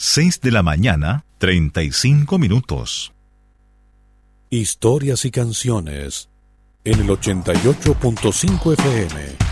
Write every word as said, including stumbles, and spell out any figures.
seis de la mañana, treinta y cinco minutos. Historias y canciones en el ochenta y ocho punto cinco F M.